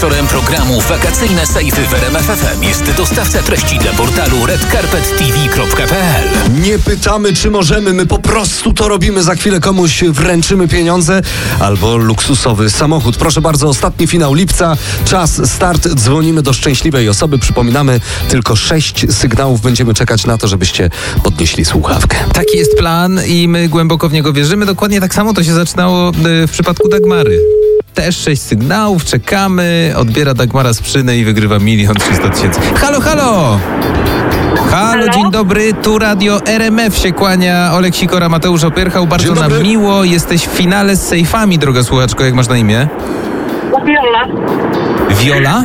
Sponsorem programu Wakacyjne Sejfy w RMF FM jest dostawca treści dla portalu redcarpettv.pl. Nie pytamy, czy możemy, my po prostu to robimy. Za chwilę komuś wręczymy pieniądze albo luksusowy samochód. Proszę bardzo, ostatni finał lipca. Czas, start. Dzwonimy do szczęśliwej osoby. Przypominamy, tylko 6 sygnałów będziemy czekać na to, żebyście podnieśli słuchawkę. Taki jest plan i my głęboko w niego wierzymy. Dokładnie tak samo to się zaczynało w przypadku Dagmary. Też 6 sygnałów, czekamy, odbiera Dagmara sprzynę i wygrywa 1 300 000. Halo, halo! Halo, dzień dobry, tu radio RMF się kłania, Olek Sikora, Mateusz Opierchał, bardzo nam miło, jesteś w finale z sejfami, droga słuchaczko, jak masz na imię? Viola. Viola?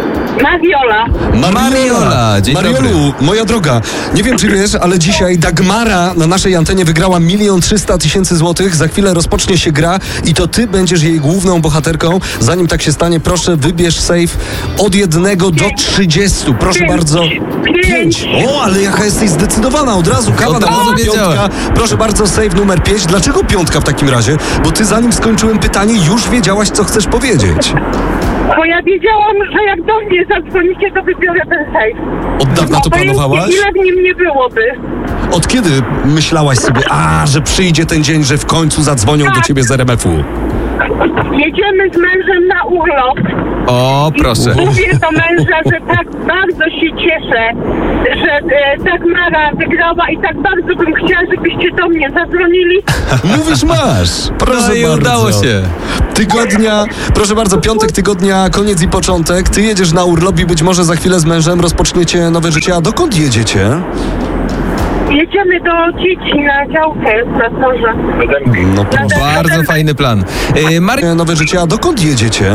Mariola, dzień dobry. Mariolu, moja droga, nie wiem, czy wiesz, ale dzisiaj Dagmara na naszej antenie wygrała 1 300 000 złotych. Za chwilę rozpocznie się gra i to ty będziesz jej główną bohaterką. Zanim tak się stanie, proszę wybierz sejf od 1 do 30. Proszę bardzo. 5. O, ale jaka jesteś zdecydowana, od razu kawa na razu piątka. Proszę bardzo, sejf numer 5. Dlaczego piątka w takim razie? Bo ty zanim skończyłem pytanie, już wiedziałaś, co chcesz powiedzieć. Bo ja wiedziałam, że jak do mnie zadzwonicie, to wybiorę ten sejf. Od dawna to planowałaś? Ile w nim nie byłoby. Od kiedy myślałaś sobie, że przyjdzie ten dzień, że w końcu zadzwonią do ciebie z RMF-u? Jedziemy z mężem na urlop. O, proszę. I mówię do męża, że tak bardzo się cieszę, że Dagmara wygrała i tak bardzo bym chciała, żebyście do mnie zadzwonili. Mówisz, masz. Proszę No i bardzo. udało się. Tygodnia, proszę bardzo, piątek tygodnia, koniec i początek. Ty jedziesz na urlop i być może za chwilę z mężem rozpoczniecie nowe życie. A dokąd jedziecie? Jedziemy do dzieci na działkę nad morze. No proszę. Bardzo fajny plan. Nowe życie, a dokąd jedziecie?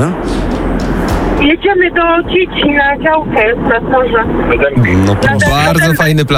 Jedziemy do dzieci na działkę nad morze. No proszę. Bardzo fajny plan.